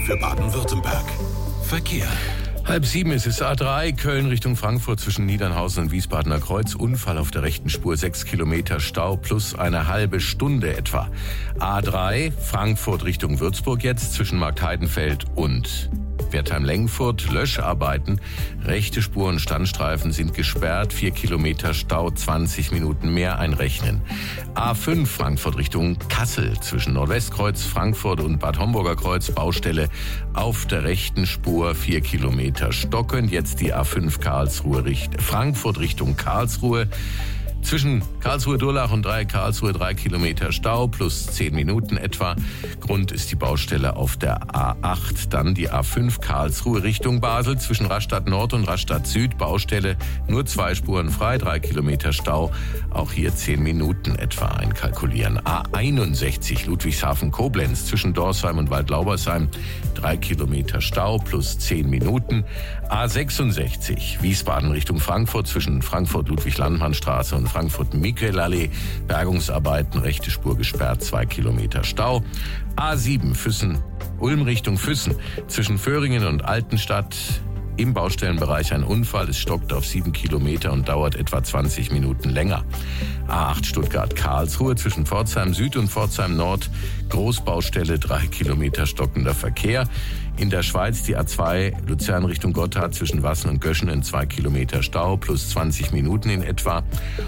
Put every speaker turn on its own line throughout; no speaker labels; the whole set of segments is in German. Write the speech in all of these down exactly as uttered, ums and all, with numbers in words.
für Baden-Württemberg. Verkehr.
Halb sieben ist es. A drei, Köln Richtung Frankfurt zwischen Niedernhausen und Wiesbadener Kreuz. Unfall auf der rechten Spur, sechs Kilometer Stau plus eine halbe Stunde etwa. A drei, Frankfurt Richtung Würzburg jetzt zwischen Marktheidenfeld und Wertheim-Lengfurt. Löscharbeiten. Rechte Spur und Standstreifen sind gesperrt. Vier Kilometer Stau, zwanzig Minuten mehr einrechnen. A fünf, Frankfurt Richtung Kassel zwischen Nordwestkreuz, Frankfurt und Bad Homburger Kreuz. Baustelle auf der rechten Spur, vier Kilometer stockend. Jetzt die A fünf Karlsruhe Richt- Frankfurt Richtung Karlsruhe. Zwischen Karlsruhe-Durlach und Dreieck Karlsruhe drei Kilometer Stau plus zehn Minuten etwa. Grund ist die Baustelle auf der A acht. Dann die A fünf Karlsruhe Richtung Basel zwischen Rastatt Nord und Rastatt Süd. Baustelle nur zwei Spuren frei, drei Kilometer Stau. Auch hier zehn Minuten etwa einkalkulieren. A einundsechzig Ludwigshafen-Koblenz zwischen Dorsheim und Waldlaubersheim. drei Kilometer Stau plus zehn Minuten. A sechsundsechzig Wiesbaden Richtung Frankfurt zwischen Frankfurt-Ludwig-Landmann-Straße und Frankfurt-Michelallee. Bergungsarbeiten, rechte Spur gesperrt, zwei Kilometer Stau. A sieben Füssen, Ulm Richtung Füssen zwischen Föhringen und Altenstadt. Im Baustellenbereich ein Unfall. Es stockt auf sieben Kilometer und dauert etwa zwanzig Minuten länger. A acht Stuttgart-Karlsruhe zwischen Pforzheim Süd und Pforzheim Nord. Großbaustelle, drei Kilometer stockender Verkehr. In der Schweiz die A zwei Luzern Richtung Gotthard zwischen Wassen und Göschenen, zwei Kilometer Stau plus zwanzig Minuten in etwa.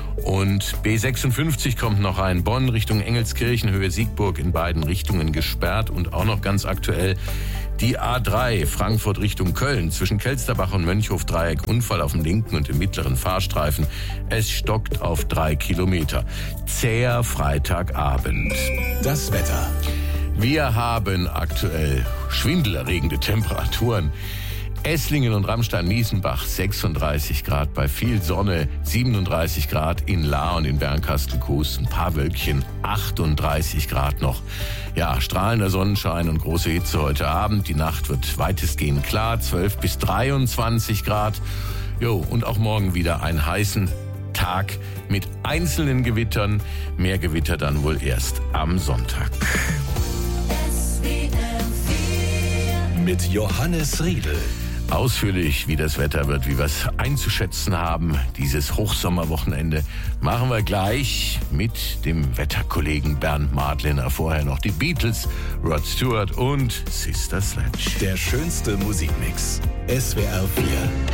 Und B sechsundfünfzig kommt noch rein. Bonn Richtung Engelskirchen, Höhe Siegburg in beiden Richtungen gesperrt. Und auch noch ganz aktuell die A drei Frankfurt Richtung Köln zwischen Kelsterbach und Mönchhof-Dreieck. Unfall auf dem linken und im mittleren Fahrstreifen. Es stockt auf drei Kilometer. Zäher Freitagabend.
Das Wetter.
Wir haben aktuell schwindelerregende Temperaturen. Esslingen und Ramstein-Miesenbach sechsunddreißig Grad bei viel Sonne, siebenunddreißig Grad in Lahr und in Bernkastel-Kues, ein paar Wölkchen, achtunddreißig Grad noch. Ja, strahlender Sonnenschein und große Hitze heute Abend. Die Nacht wird weitestgehend klar, zwölf bis dreiundzwanzig Grad. Jo, und auch morgen wieder einen heißen Tag mit einzelnen Gewittern. Mehr Gewitter dann wohl erst am Sonntag.
Mit Johannes Riedel.
Ausführlich, wie das Wetter wird, wie wir es einzuschätzen haben, dieses Hochsommerwochenende, machen wir gleich mit dem Wetterkollegen Bernd Madlener. Vorher noch die Beatles, Rod Stewart und Sister Sledge.
Der schönste Musikmix. S W R vier.